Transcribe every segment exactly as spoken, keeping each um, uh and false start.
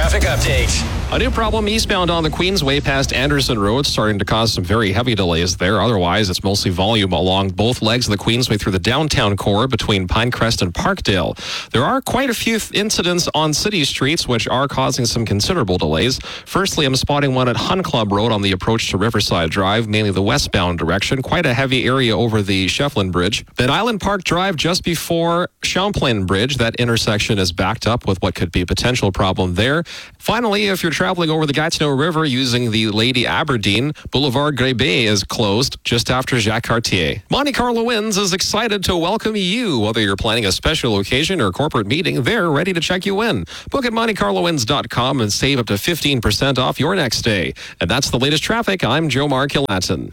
traffic update. A new problem eastbound on the Queensway past Anderson Road, starting to cause some very heavy delays there. Otherwise, it's mostly volume along both legs of the Queensway through the downtown core between Pinecrest and Parkdale. There are quite a few th- incidents on city streets which are causing some considerable delays. Firstly, I'm spotting one at Hun Club Road on the approach to Riverside Drive, mainly the westbound direction. Quite a heavy area over the Shefflin Bridge. Then Island Park Drive just before Champlain Bridge. That intersection is backed up with what could be a potential problem there. Finally, if you're traveling over the Gatineau River using the Lady Aberdeen, Boulevard Grébé is closed just after Jacques Cartier. Monte Carlo Winds is excited to welcome you. Whether you're planning a special occasion or corporate meeting, they're ready to check you in. Book at monte carlo winds dot com and save up to fifteen percent off your next stay. And that's the latest traffic. I'm Joe Markillatin.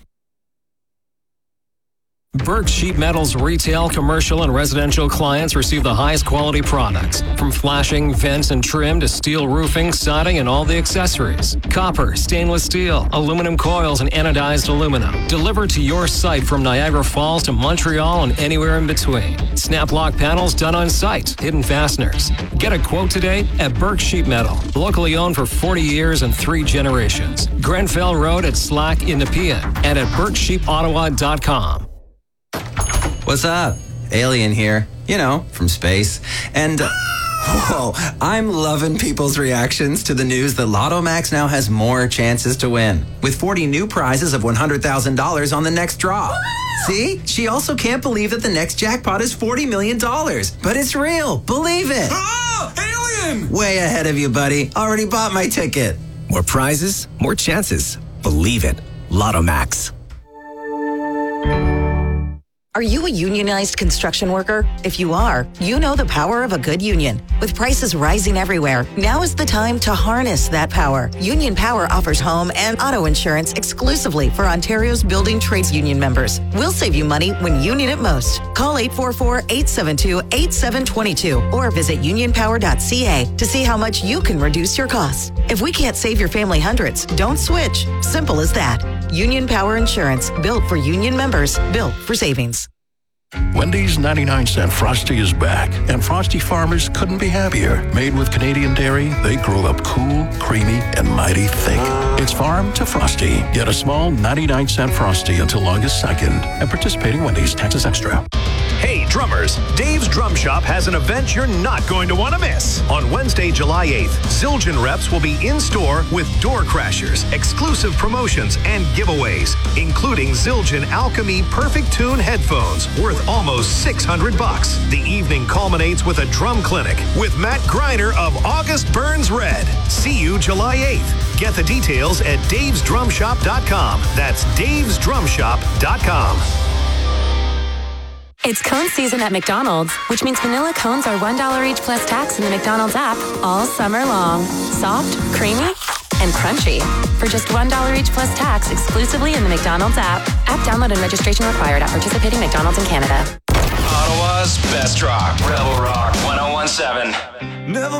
Burke Sheet Metal's retail, commercial, and residential clients receive the highest quality products. From flashing, vents, and trim to steel roofing, siding, and all the accessories. Copper, stainless steel, aluminum coils, and anodized aluminum. Delivered to your site from Niagara Falls to Montreal and anywhere in between. Snap lock panels done on site. Hidden fasteners. Get a quote today at Burke Sheet Metal. Locally owned for forty years and three generations. Grenfell Road at Slack in Nepean and at burke sheep ottawa dot com. What's up? Alien here. You know, from space. And, uh, whoa, I'm loving people's reactions to the news that Lotto Max now has more chances to win. With forty new prizes of one hundred thousand dollars on the next draw. See? She also can't believe that the next jackpot is forty million dollars. But it's real. Believe it. Oh, alien! Way ahead of you, buddy. Already bought my ticket. More prizes, more chances. Believe it. Lotto Max. Are you a unionized construction worker? If you are, you know the power of a good union. With prices rising everywhere, now is the time to harness that power. Union Power offers home and auto insurance exclusively for Ontario's building trades union members. We'll save you money when you need it most. Call eight four four, eight seven two, eight seven two two or visit union power dot c a to see how much you can reduce your costs. If we can't save your family hundreds, don't switch. Simple as that. Union Power Insurance, built for union members, built for savings. Wendy's ninety-nine cent Frosty is back, and Frosty farmers couldn't be happier. Made with Canadian dairy, they grow up cool, creamy, and mighty thick. It's farm to Frosty. Get a small ninety-nine cent Frosty until August second at participating Wendy's. Taxes extra. Hey, drummers, Dave's Drum Shop has an event you're not going to want to miss. On Wednesday, July eighth, Zildjian reps will be in store with door crashers, exclusive promotions, and giveaways, including Zildjian Alchemy Perfect Tune headphones worth almost six hundred bucks. The evening culminates with a drum clinic with Matt Greiner of August Burns Red. See you July eighth. Get the details at daves drum shop dot com. That's daves drum shop dot com. It's cone season at McDonald's, which means vanilla cones are one dollar each plus tax in the McDonald's app all summer long. Soft, creamy, and crunchy. For just one dollar each plus tax exclusively in the McDonald's app. App download and registration required at participating McDonald's in Canada. Ottawa's best rock. Rebel Rock ten seventeen. Never